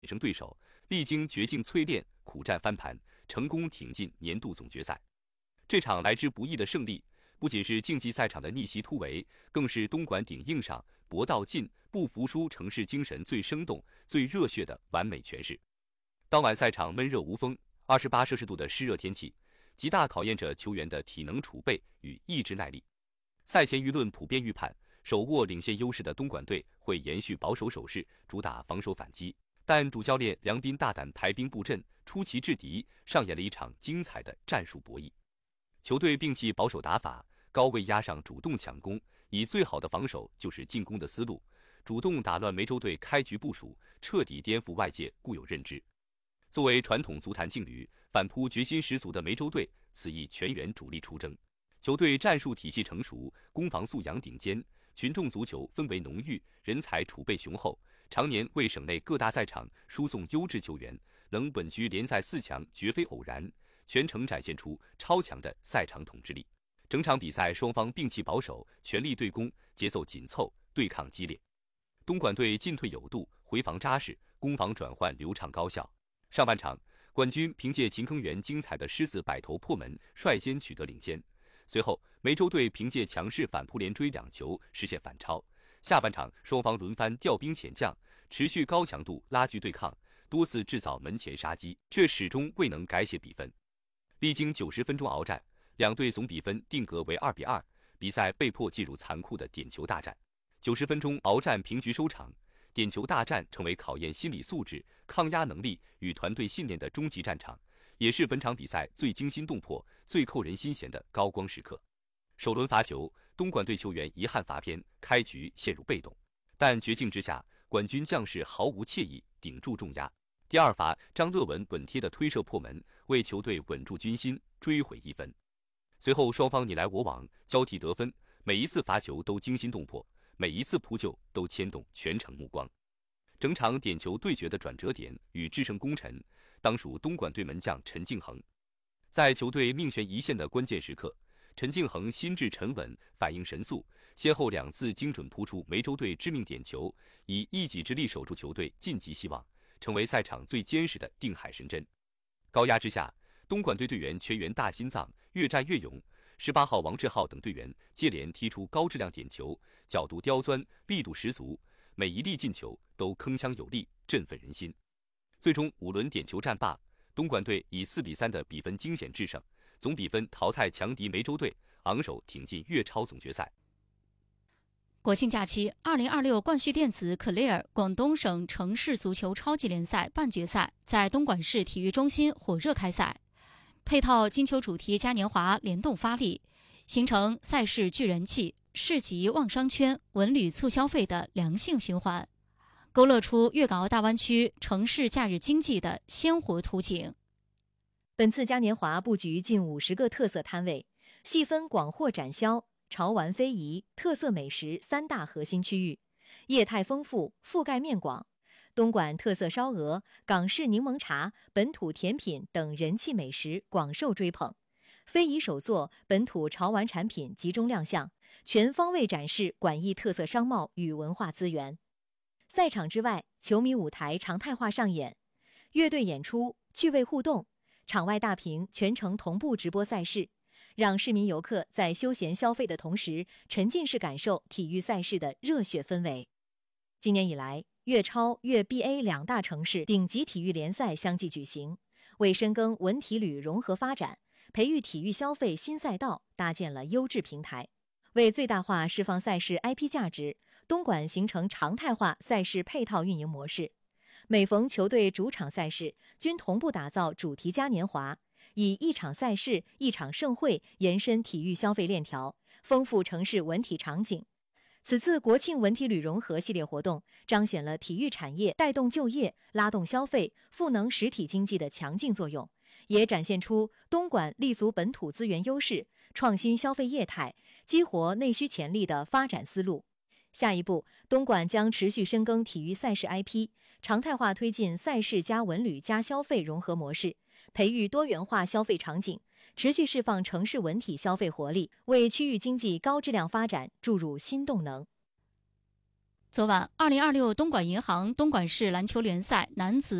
胜对手，历经绝境淬炼，苦战翻盘，成功挺进年度总决赛。这场来之不易的胜利，不仅是竞技赛场的逆袭突围，更是东莞顶硬上搏到尽、不服输城市精神最生动、最热血的完美诠释。当晚赛场闷热无风，28°C的湿热天气，极大考验着球员的体能储备与意志耐力。赛前舆论普遍预判，手握领先优势的东莞队会延续保守守势，主打防守反击。但主教练梁斌大胆排兵布阵，出奇制敌，上演了一场精彩的战术博弈。球队摒弃保守打法，高位压上主动抢攻，以最好的防守就是进攻的思路，主动打乱梅州队开局部署，彻底颠覆外界固有认知。作为传统足坛劲旅，反扑决心十足的梅州队，此役全员主力出征。球队战术体系成熟，攻防素养顶尖，群众足球氛围浓郁，人才储备雄厚，常年为省内各大赛场输送优质球员，能稳居联赛4强绝非偶然，全程展现出超强的赛场统治力。整场比赛双方摒弃保守，全力对攻，节奏紧凑，对抗激烈。东莞队进退有度，回防扎实，攻防转换流畅高效。上半场，冠军凭借秦坑元精彩的狮子摆头破门，率先取得领先。随后，梅州队凭借强势反扑连追2球实现反超。下半场，双方轮番调兵遣将，持续高强度拉锯对抗，多次制造门前杀机，却始终未能改写比分。历经90分钟鏖战，两队总比分定格为2-2，比赛被迫进入残酷的点球大战。90分钟鏖战平局收场，点球大战成为考验心理素质、抗压能力与团队信念的终极战场，也是本场比赛最惊心动魄、最扣人心弦的高光时刻。首轮罚球，东莞队球员遗憾罚偏，开局陷入被动，但绝境之下，管军将士毫无怯意，顶住重压。第二罚，张乐文稳贴的推射破门，为球队稳住军心，追回1分。随后双方你来我往，交替得分，每一次罚球都惊心动魄，每一次扑救都牵动全城目光。整场点球对决的转折点与制胜功臣，当属东莞队门将陈敬恒。在球队命悬一线的关键时刻，陈敬恒心智沉稳，反应神速，先后2次精准扑出梅州队致命点球，以一己之力守住球队晋级希望，成为赛场最坚实的定海神针。高压之下，东莞队队员全员大心脏，越战越勇。18号王志浩等队员接连踢出高质量点球，角度刁钻，力度十足，每一粒进球都铿锵有力，振奋人心。最终5轮点球战罢，东莞队以4-3的比分惊险制胜，总比分淘汰强敌梅州队，昂首挺进粤超总决赛。 国庆假期，2026冠旭电子 Clear 广东省城市足球超级联赛半决赛在东莞市体育中心火热开赛，配套金球主题嘉年华联动发力，形成赛事聚人气、市集旺商圈、文旅促消费的良性循环，勾勒出粤港澳大湾区城市假日经济的鲜活图景。 本次嘉年华布局近50个特色摊位，细分广货展销、潮玩非遗、特色美食3大核心区域，业态丰富，覆盖面广。东莞特色烧鹅、港式柠檬茶、本土甜品等人气美食广受追捧，非遗手作、本土潮玩产品集中亮相，全方位展示莞益特色商贸与文化资源。赛场之外，球迷舞台常态化上演，乐队演出、趣味互动，场外大屏全程同步直播赛事，让市民游客在休闲消费的同时，沉浸式感受体育赛事的热血氛围。今年以来，粤超、粤 BA 2大城市顶级体育联赛相继举行，为深耕文体旅融合发展，培育体育消费新赛道搭建了优质平台。为最大化释放赛事 IP 价值，东莞形成常态化赛事配套运营模式。每逢球队主场赛事，均同步打造主题嘉年华，以一场赛事、一场盛会延伸体育消费链条，丰富城市文体场景。此次国庆文体旅融合系列活动，彰显了体育产业带动就业、拉动消费、赋能实体经济的强劲作用，也展现出东莞立足本土资源优势、创新消费业态、激活内需潜力的发展思路。下一步，东莞将持续深耕体育赛事 IP， 常态化推进赛事加文旅加消费融合模式，培育多元化消费场景，持续释放城市文体消费活力，为区域经济高质量发展注入新动能。 昨晚，2026东莞银行东莞市篮球联赛男子